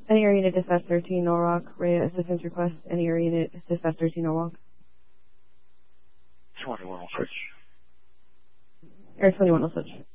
Any area unit dispatch 13 Norwalk. Rhea assistance request. Any area unit dispatch 13 Norwalk. 21 will switch. Air 21 will switch.